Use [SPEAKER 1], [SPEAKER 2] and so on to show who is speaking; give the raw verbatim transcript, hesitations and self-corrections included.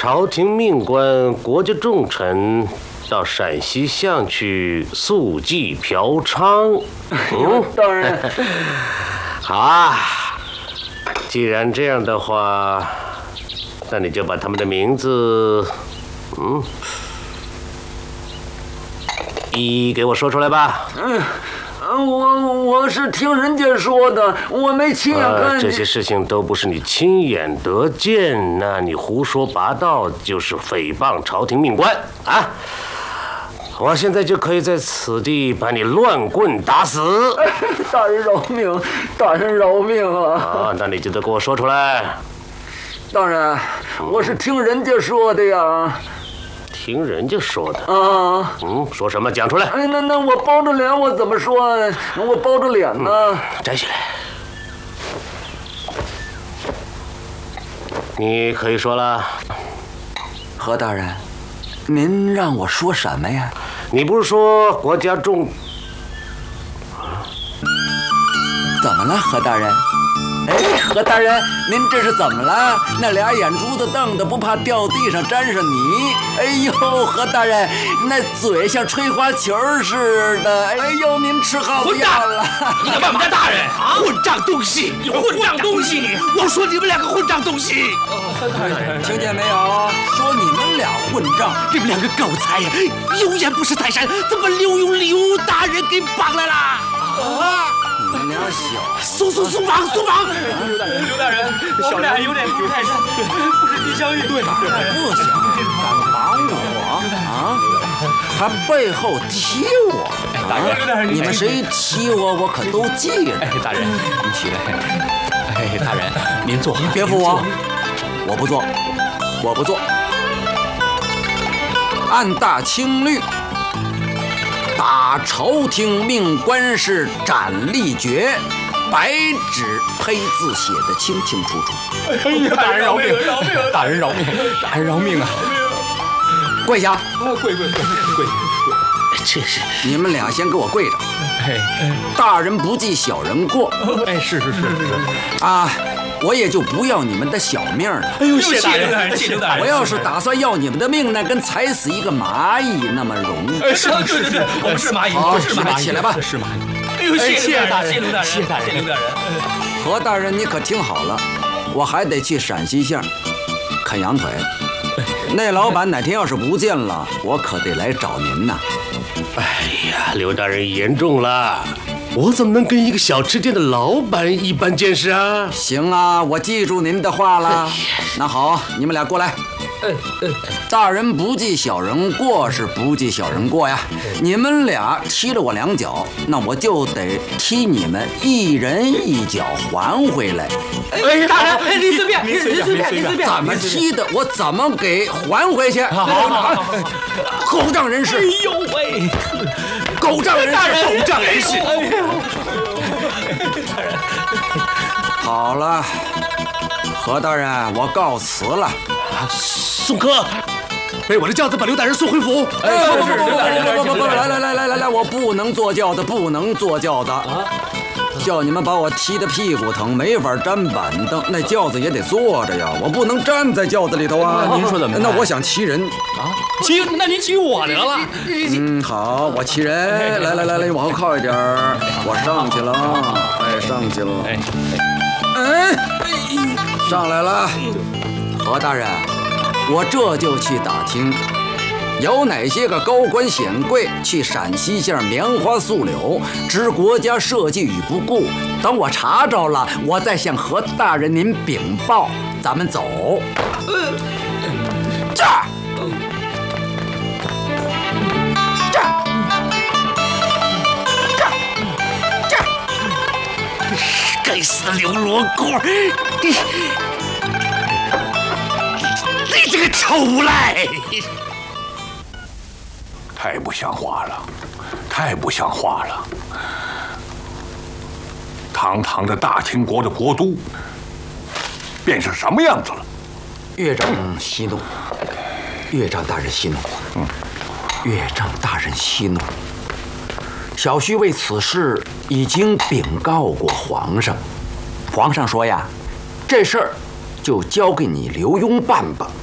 [SPEAKER 1] 朝廷命官、国家重臣到陕西巷去速记嫖娼。
[SPEAKER 2] 嗯，当然。
[SPEAKER 1] 好啊，既然这样的话，那你就把他们的名字，嗯，一一给我说出来吧。
[SPEAKER 2] 嗯。我我是听人家说的，我没亲眼看见、
[SPEAKER 1] 呃。这些事情都不是你亲眼得见，那你胡说八道就是诽谤朝廷命官啊！我现在就可以在此地把你乱棍打死。
[SPEAKER 2] 大人饶命！大人饶命啊！
[SPEAKER 1] 啊，那你就得给我说出来。
[SPEAKER 2] 当然，我是听人家说的呀。
[SPEAKER 1] 听人家说的
[SPEAKER 2] 啊，
[SPEAKER 1] 嗯，说什么讲出来？
[SPEAKER 2] 哎，那那我包着脸，我怎么说？我包着脸呢、
[SPEAKER 1] 嗯。摘下来，你可以说了。
[SPEAKER 2] 何大人，您让我说什么呀？
[SPEAKER 1] 你不是说国家重……
[SPEAKER 2] 怎么了，何大人？哎，何大人，您这是怎么了？那俩眼珠子瞪的不怕掉地上沾上泥。哎呦，何大人，那嘴像吹花球似的。哎呦，您吃好药了！
[SPEAKER 3] 你敢骂我们家大人？混账东西！你混账东西！我说你们两个混账东西！
[SPEAKER 2] 听见没有？说你们俩混账！
[SPEAKER 3] 你们两个狗才呀！有眼不识泰山，怎么溜用刘大人给绑来了？啊！
[SPEAKER 2] 你们俩小
[SPEAKER 3] 松松松绑松绑！
[SPEAKER 4] 刘大人，刘大人，我们俩有点不泰山，不是吉祥玉。
[SPEAKER 2] 对，不想敢绑我啊，还背后踢我。
[SPEAKER 4] 哎，大人，大人，
[SPEAKER 2] 你们谁踢我，我可都记着。
[SPEAKER 4] 哎，大人，您起来。哎，大人，您坐。
[SPEAKER 2] 别扶我，我不坐，我不坐。按大清律。打朝廷命官是斩立决，白纸黑字写的清清楚楚。
[SPEAKER 4] 哎呀，大人饶命！饶命！大人饶命！大人饶命啊！
[SPEAKER 2] 跪下！
[SPEAKER 4] 啊，跪跪跪跪跪！
[SPEAKER 1] 这是
[SPEAKER 2] 你们俩先给我跪着。
[SPEAKER 4] 哎，
[SPEAKER 2] 大人不计小人过。
[SPEAKER 4] 哎，是是是是
[SPEAKER 2] 啊。我也就不要你们的小命了。
[SPEAKER 4] 哎呦，谢大人，谢刘大人！
[SPEAKER 2] 我要是打算要你们的命呢，跟踩死一个蚂蚁那么容易。
[SPEAKER 4] 哎，是是是，我们是蚂蚁，
[SPEAKER 2] 好，
[SPEAKER 4] 是蚂蚁，
[SPEAKER 2] 起来吧，
[SPEAKER 4] 是蚂蚁。哎呦，谢谢大人，谢刘大人，谢大人，谢刘大人。
[SPEAKER 2] 何大人，你可听好了，我还得去陕西巷啃羊腿。那老板哪天要是不见了，我可得来找您呐。
[SPEAKER 1] 哎呀，刘大人严重了。我怎么能跟一个小吃店的老板一般见识啊？
[SPEAKER 2] 行啊，我记住您的话了。那好，你们俩过来。大人不计小人过是不计小人过呀。你们俩踢了我两脚，那我就得踢你们一人一脚还回来。
[SPEAKER 3] 哎，大人，哎，你随便，
[SPEAKER 4] 您随便，您随便。
[SPEAKER 2] 怎么踢的，我怎么给还回去？
[SPEAKER 4] 好好好，
[SPEAKER 2] 狗仗人势！
[SPEAKER 3] 哎呦喂！
[SPEAKER 2] 狗仗人势！
[SPEAKER 3] 狗仗人势！
[SPEAKER 2] 好了，何大人，我告辞了。
[SPEAKER 1] 宋科，被我的轿子把刘大人送回府。
[SPEAKER 2] 哎，不不不不不不不，来来来来来来，我不能坐轿子，不能坐轿子。叫你们把我踢得屁股疼，没法粘板凳，那轿子也得坐着呀，我不能站在轿子里头啊。
[SPEAKER 4] 您说怎么？
[SPEAKER 2] 那我想骑人
[SPEAKER 4] 啊，骑，那您骑我得了。
[SPEAKER 2] 嗯，好，我骑人。来来来来，往后靠一点儿，我上去了，哎，上去了，哎，哎，上来了。何大人，我这就去打听。有哪些个高官显贵去陕西巷棉花素柳，知国家社稷与不顾？等我查着了，我再向何大人您禀报。咱们走。这儿，这儿，这儿，这儿！
[SPEAKER 3] 该死的刘罗锅！你，你这个臭无赖！
[SPEAKER 5] 太不像话了，太不像话了！堂堂的大清国的国都，变成什么样子了？
[SPEAKER 2] 岳丈息怒，岳丈大人息怒，嗯，岳丈大人息怒。小婿为此事已经禀告过皇上，皇上说呀，这事儿就交给你刘墉办吧。